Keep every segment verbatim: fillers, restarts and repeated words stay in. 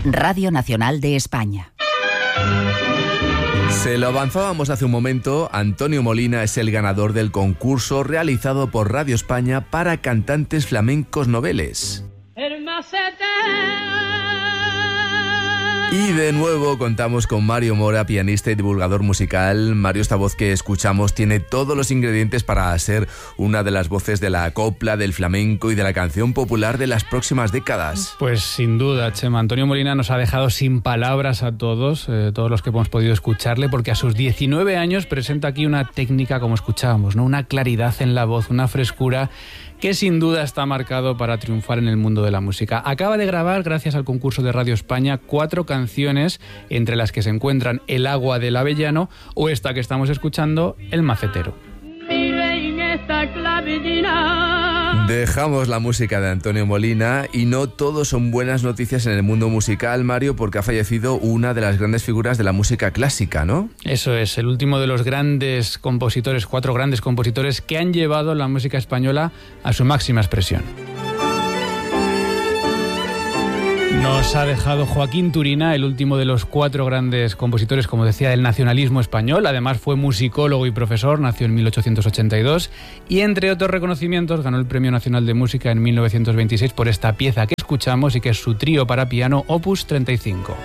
Radio Nacional de España. Se lo avanzábamos hace un momento, Antonio Molina es el ganador del concurso realizado por Radio España para cantantes flamencos noveles. Y de nuevo contamos con Mario Mora, pianista y divulgador musical. Mario, esta voz que escuchamos tiene todos los ingredientes para ser una de las voces de la copla, del flamenco y de la canción popular de las próximas décadas. Pues sin duda, Chema. Antonio Molina nos ha dejado sin palabras a todos, eh, todos los que hemos podido escucharle, porque a sus diecinueve años presenta aquí una técnica, como escuchábamos, ¿no? Una claridad en la voz, una frescura que sin duda está marcado para triunfar en el mundo de la música. Acaba de grabar, gracias al concurso de Radio España, cuatro canciones, entre las que se encuentran El agua del Avellano o esta que estamos escuchando, El macetero. Dejamos la música de Antonio Molina y no todo son buenas noticias en el mundo musical, Mario, porque ha fallecido una de las grandes figuras de la música clásica, ¿no? Eso es, el último de los grandes compositores, cuatro grandes compositores que han llevado la música española a su máxima expresión. Nos ha dejado Joaquín Turina, el último de los cuatro grandes compositores, como decía, del nacionalismo español. Además fue musicólogo y profesor, nació en mil ochocientos ochenta y dos y entre otros reconocimientos ganó el Premio Nacional de Música en mil novecientos veintiséis por esta pieza que escuchamos y que es su trío para piano Opus treinta y cinco.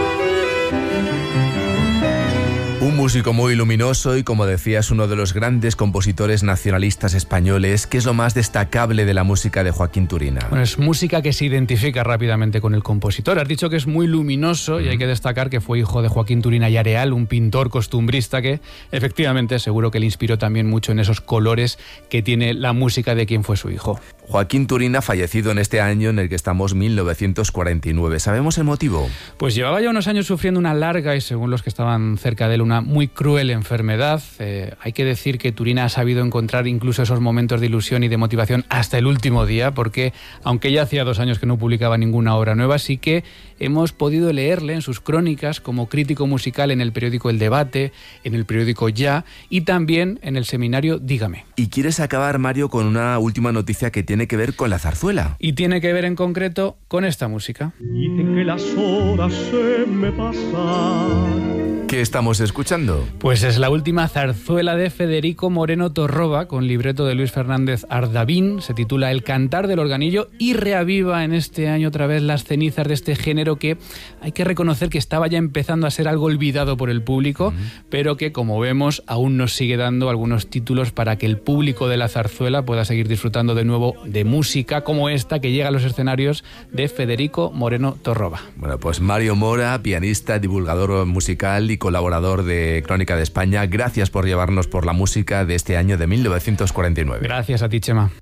Un músico muy luminoso y, como decías, uno de los grandes compositores nacionalistas españoles. ¿Qué es lo más destacable de la música de Joaquín Turina? Bueno, es música que se identifica rápidamente con el compositor. Has dicho que es muy luminoso y hay que destacar que fue hijo de Joaquín Turina y Areal, un pintor costumbrista que, efectivamente, seguro que le inspiró también mucho en esos colores que tiene la música de quien fue su hijo. Joaquín Turina, fallecido en este año en el que estamos, mil novecientos cuarenta y nueve. ¿Sabemos el motivo? Pues llevaba ya unos años sufriendo una larga y, según los que estaban cerca de él, una muy cruel enfermedad. Eh, hay que decir que Turina ha sabido encontrar incluso esos momentos de ilusión y de motivación hasta el último día, porque aunque ya hacía dos años que no publicaba ninguna obra nueva, sí que hemos podido leerle en sus crónicas como crítico musical en el periódico El Debate, en el periódico Ya y también en el seminario Dígame. Y quieres acabar, Mario, con una última noticia que tiene que ver con la zarzuela. Y tiene que ver en concreto con esta música. Dicen que las horas se me pasan. ¿Qué estamos escuchando? Pues es la última zarzuela de Federico Moreno Torroba, con libreto de Luis Fernández Ardavín. Se titula El cantar del organillo y reaviva en este año otra vez las cenizas de este género que hay que reconocer que estaba ya empezando a ser algo olvidado por el público, uh-huh. pero que, como vemos, aún nos sigue dando algunos títulos para que el público de la zarzuela pueda seguir disfrutando de nuevo de música como esta que llega a los escenarios de Federico Moreno Torroba. Bueno, pues Mario Mora, pianista, divulgador musical y colaborador de Crónica de España, gracias por llevarnos por la música de este año de mil novecientos cuarenta y nueve. Gracias a ti, Chema.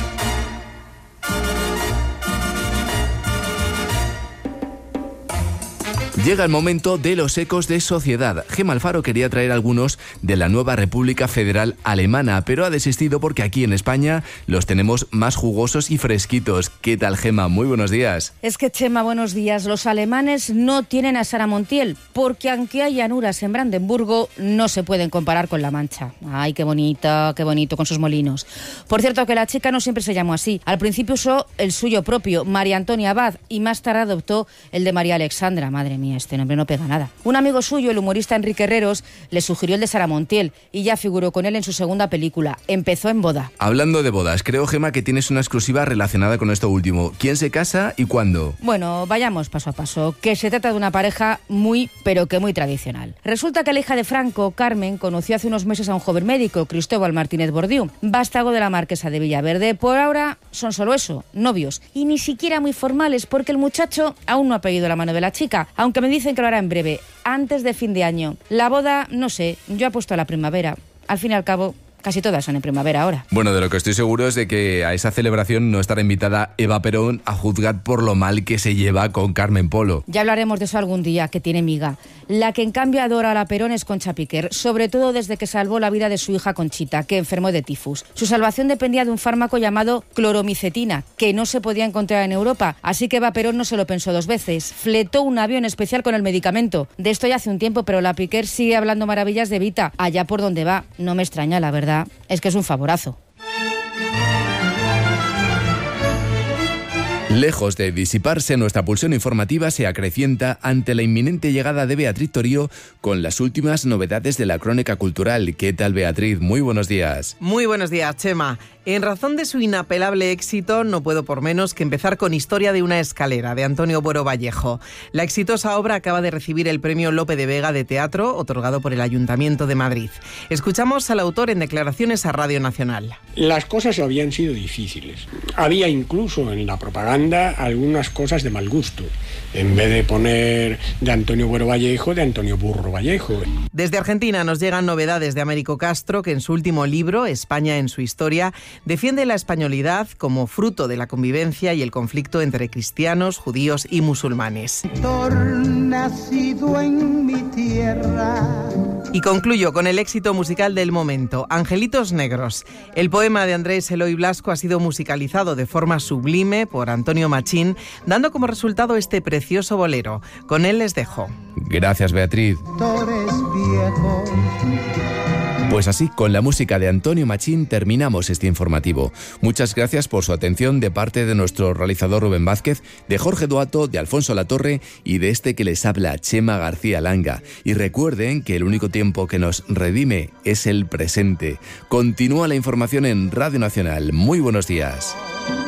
Llega el momento de los ecos de sociedad. Gema Alfaro quería traer algunos de la nueva República Federal Alemana, pero ha desistido porque aquí en España los tenemos más jugosos y fresquitos. ¿Qué tal, Gema? Muy buenos días. Es que, Chema, buenos días. Los alemanes no tienen a Sara Montiel, porque aunque hay llanuras en Brandenburgo, no se pueden comparar con La Mancha. Ay, qué bonita, qué bonito, con sus molinos. Por cierto, que la chica no siempre se llamó así. Al principio usó el suyo propio, María Antonia Abad, y más tarde adoptó el de María Alexandra. Madre mía, este nombre no pega nada. Un amigo suyo, el humorista Enrique Herreros, le sugirió el de Sara Montiel y ya figuró con él en su segunda película, Empezó en boda. Hablando de bodas, creo, Gema, que tienes una exclusiva relacionada con esto último. ¿Quién se casa y cuándo? Bueno, vayamos paso a paso, que se trata de una pareja muy, pero que muy tradicional. Resulta que la hija de Franco, Carmen, conoció hace unos meses a un joven médico, Cristóbal Martínez Bordiú, vástago de la marquesa de Villaverde. Por ahora son solo eso, novios, y ni siquiera muy formales, porque el muchacho aún no ha pedido la mano de la chica, aunque me dicen que lo hará en breve, antes de fin de año. La boda, no sé, yo apuesto a la primavera. Al fin y al cabo, casi todas son en primavera ahora. Bueno, de lo que estoy seguro es de que a esa celebración no estará invitada Eva Perón a juzgar por lo mal que se lleva con Carmen Polo. Ya hablaremos de eso algún día, que tiene miga. La que en cambio adora a la Perón es Concha Piquer, sobre todo desde que salvó la vida de su hija Conchita, que enfermó de tifus. Su salvación dependía de un fármaco llamado cloromicetina, que no se podía encontrar en Europa, así que Eva Perón no se lo pensó dos veces. Fletó un avión especial con el medicamento. De esto ya hace un tiempo, pero la Piquer sigue hablando maravillas de Evita, allá por donde va. No me extraña, la verdad, es que es un favorazo. Lejos de disiparse, nuestra pulsión informativa se acrecienta ante la inminente llegada de Beatriz Torío con las últimas novedades de la crónica cultural. ¿Qué tal, Beatriz? Muy buenos días. Muy buenos días, Chema. En razón de su inapelable éxito, no puedo por menos que empezar con Historia de una escalera, de Antonio Buero Vallejo. La exitosa obra acaba de recibir el premio Lope de Vega de Teatro, otorgado por el Ayuntamiento de Madrid. Escuchamos al autor en declaraciones a Radio Nacional. Las cosas habían sido difíciles. Había incluso en la propaganda algunas cosas de mal gusto. En vez de poner de Antonio Buero Vallejo, de Antonio Burro Vallejo. Desde Argentina nos llegan novedades de Américo Castro, que en su último libro, España en su historia, defiende la españolidad como fruto de la convivencia y el conflicto entre cristianos, judíos y musulmanes. Nacido en mi tierra. Y concluyo con el éxito musical del momento, Angelitos Negros. El poema de Andrés Eloy Blasco ha sido musicalizado de forma sublime por Antonio Machín, dando como resultado este precioso bolero. Con él les dejo. Gracias, Beatriz. Pues así, con la música de Antonio Machín terminamos este informativo. Muchas gracias por su atención de parte de nuestro realizador Rubén Vázquez, de Jorge Duato, de Alfonso Latorre y de este que les habla, Chema García Langa. Y recuerden que el único tiempo que nos redime es el presente. Continúa la información en Radio Nacional. Muy buenos días.